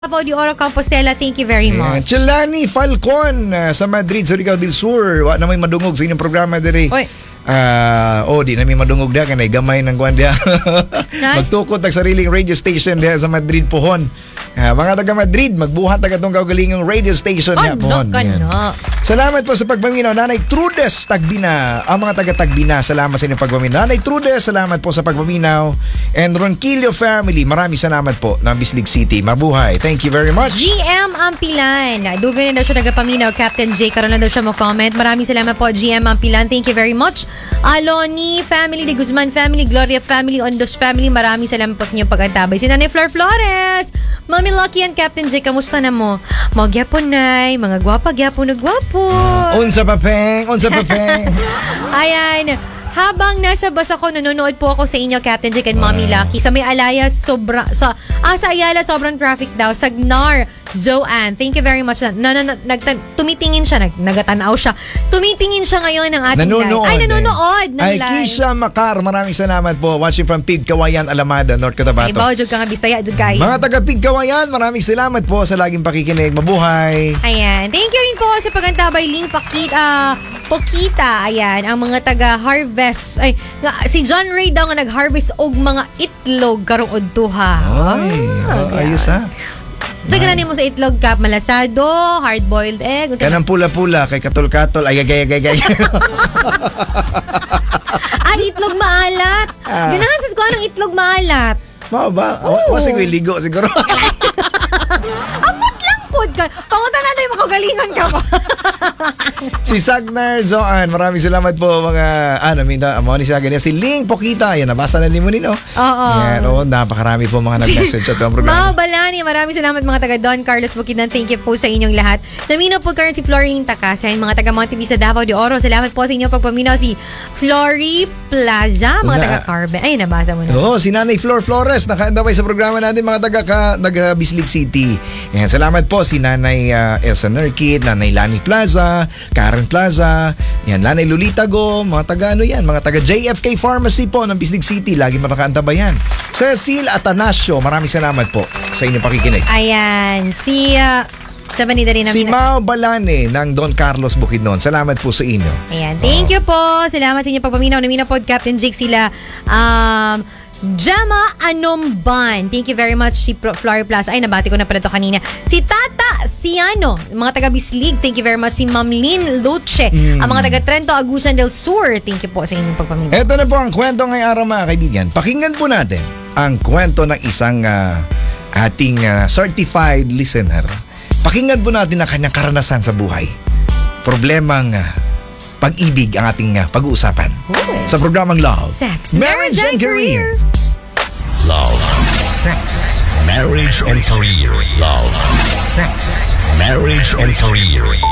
Davao de Oro, Compostela, thank you very much. Chelani Falcon sa Madrid, Surigao del Sur. Wa na may madungog sa inyong programa diri. Oy. Di na may madungog dia kanay gamay ng kuan dia. Magtukod tag sariling radio station dia sa Madrid pohon. Mga taga Madrid, magbuhat taga tong kaugalingong radio station niya pohon. Salamat po sa pagpaminaw. Nanay Trudes Tagbina. Ang mga taga Tagbina, salamat sa inyong pagpaminaw. Nanay Trudes, salamat po sa pagpaminaw. And Ronquillo family, maraming salamat po ng Bislig City. Mabuhay. Thank you very much. GM Ampilan. Dugay na daw siya nagapaminaw. Captain J. Karoon na daw siya mo comment. Maraming salamat po, GM Ampilan. Thank you very much. Aloni family, De Guzman family, Gloria family, Ondos family. Maraming salamat po sa inyong pag-antabay. Si Nanay Flor Flores. Mami Lucky and Captain J, kamusta na mo? Mga gyapon nay, mga gwapa gyapon na gwapo. Unsa pa peng. Ayan. Habang nasa bus ako, nanonood po ako sa inyo, Captain Jack and Mommy Lucky. Sa may Alaya, sa Ayala, sobrang traffic daw. Sa Gnar, Zoan. Thank you very much. Tumitingin siya, nagatanaw siya. Tumitingin siya ngayon ng ating live. Ay, nanonood ng live. Ay, Kisha Makar, maraming salamat po. Watching from Pig Kawayan, Alamada, North Cotabato. Ibaw, jud ka nga Bisaya, jud kayo. Mga taga Pig Kawayan, maraming salamat po sa laging pakikinig. Mabuhay. Ayan. Thank you rin po sa pagantabay. Ling Pokita. Ayan. Ang mga taga Harvest. Ay, si John Ray daw nga nag-harvest og mga itlog karong udtuha. Ayos ha. Saganin mo sa itlog kap, malasado, hard-boiled egg. Kanang pula-pula, kay katol-katol, ay gagay. Ay, itlog maalat. Ganahan ko anong itlog maalat. Mao ba? Kasi ko iligo siguro. Amot lang po ka. Pangutan natin yung makagalingan ka pa. Si Sagnar Zoan, maraming salamat po mga amo ni siya ganyan. Si Ling Pokita, yan nabasa na ni mo nino. Oo. Yan, napakarami po mga nag-message sa itong programa. Mao Balani, maraming salamat mga taga Don Carlos Bukidnon. Thank you po sa inyong lahat. Namino po karon si Florine Takas, yan mga taga Monte Vista, Davao de Oro. Salamat po sa inyong pagpaminaw. Si Flory Plaza, mga taga Carmen. Ay, nabasa mo na. Si Nanay Flor Flores, nakaandaway sa programa natin mga taga Bislig City. Yan, salamat po si Nanay Elsa Nerkit, Nanay Lani Plaza, Karen Plaza, yan, Nanay Lolita Go, mga taga mga taga JFK Pharmacy po ng Bislig City, lagi mo nakaantabayan. Cecil Atanasio, maraming salamat po sa inyong pakikinig. Ayan, si Mao Balane ng Don Carlos Bukidnon, salamat po sa inyo. Ayan, thank you po. Salamat sa inyong pagpaminaw. Namina po, Captain Jake, sila Jama Anomban. Thank you very much. Si Flory Plaza. Ay, nabati ko na pala ito kanina. Si Tata Siano, mga taga Bislig. Thank you very much. Si Ma'am Lynn Luce. Ang mga taga Trento, Agusan del Sur. Thank you po sa inyong pagpaminaw. Ito na po ang kwento ngayong araw mga kaibigan. Pakinggan po natin ang kwento ng isang ating certified listener. Pakinggan po natin ang kanyang karanasan sa buhay. Problemang pag-ibig ang ating pag-uusapan sa programang Love, Sex, Marriage and Career. Love, Sex, Marriage and Career. Love, Sex, Marriage and Career.